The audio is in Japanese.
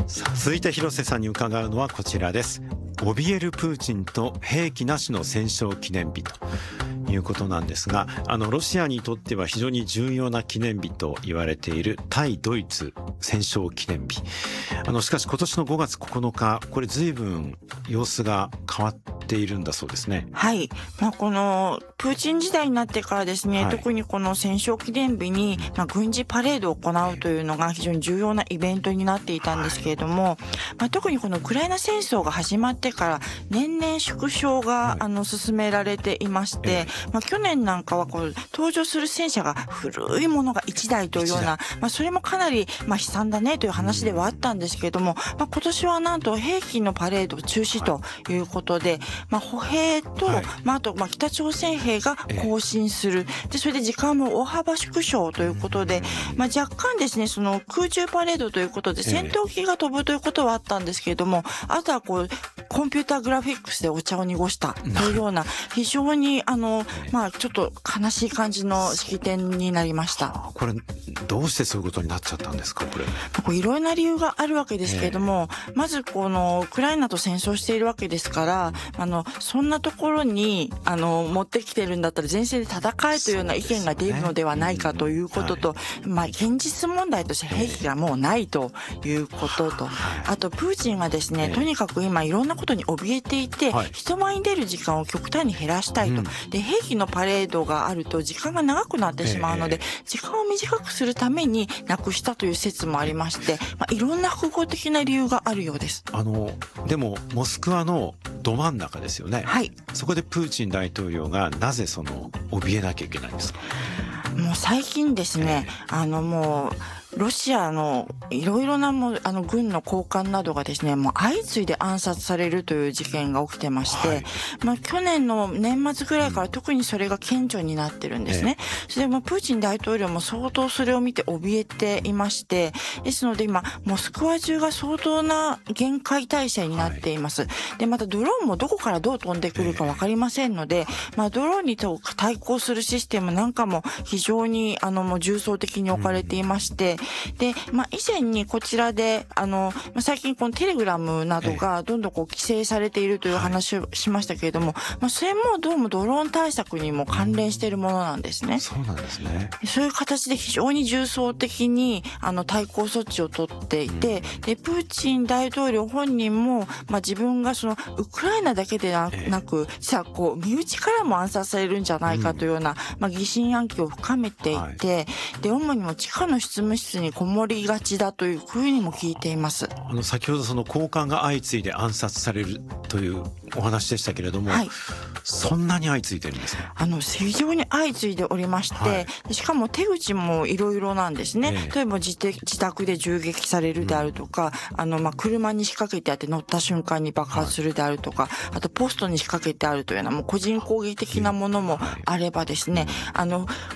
続いて広瀬さんに伺うのはこちらです。怯えるプーチンと兵器なしの戦勝記念日ということなんですが、ロシアにとっては非常に重要な記念日と言われている対ドイツ戦勝記念日。しかし今年の5月9日、これ随分様子が変わっているんだそうですね。 はい。このプーチン時代になってからですね、特にこの戦勝記念日に、軍事パレードを行うというのが非常に重要なイベントになっていたんですけれども、特にこのウクライナ戦争が始まってから年々縮小が、進められていまして、去年なんかは登場する戦車が古いものが1台というような、それもかなり悲惨だねという話ではあったんですけれども、今年はなんと兵器のパレード中止ということで、歩兵と、あと北朝鮮兵が行進する。で、それで時間も大幅縮小ということで、若干ですね、その空中パレードということで戦闘機が飛ぶということはあったんですけれども、あとはコンピューターグラフィックスでお茶を濁したというような、非常にちょっと悲しい感じの式典になりました。 これどうしてそういうことになっちゃったんですか？これいろいろな理由があるわけですけれども、まずこのウクライナと戦争しているわけですから、そんなところに持ってきてるんだったら前線で戦えというような意見が出るのではないかということと、現実問題として兵器がもうないということと、あとプーチンがですね、とにかく今いろんなことに怯えていて、人前に出る時間を極端に減らしたいと。で、兵器のパレードがあると時間が長くなってしまうので、時間を短くするためになくしたという説もありまして、いろんな複合的な理由があるようです。 でもモスクワのど真ん中ですよね。 はい。 そこでプーチン大統領がなぜ怯えなきゃいけないんですか？ もう最近ですね、もうロシアのいろいろな軍の高官などがですね、もう相次いで暗殺されるという事件が起きてまして、去年の年末ぐらいから特にそれが顕著になってるんですね。それでプーチン大統領も相当それを見て怯えていまして、ですので今モスクワ中が相当な厳戒態勢になっています。で、またドローンもどこからどう飛んでくるかわかりませんので、ドローンに対抗するシステムなんかも非常にもう重層的に置かれていまして、で、以前にこちらで最近このテレグラムなどがどんどん規制されているという話をしましたけれども、それもどうもドローン対策にも関連しているものなんですね。 そうなんですね。 そういう形で非常に重層的に対抗措置を取っていて、でプーチン大統領本人も自分がウクライナだけでなく、実は身内からも暗殺されるんじゃないかというような疑心暗鬼を深めていて、で主にも地下の執務室にこもりがちだというふうにも聞いています。 先ほど高官が相次いで暗殺されるというお話でしたけれども、そんなに相次いでるんですか？ 非常に相次いでおりまして、しかも手口もいろいろなんですね。例えば自宅で銃撃されるであるとか、車に仕掛けてあって乗った瞬間に爆発するであるとか、あとポストに仕掛けてあるというようなもう個人攻撃的なものもあればですね、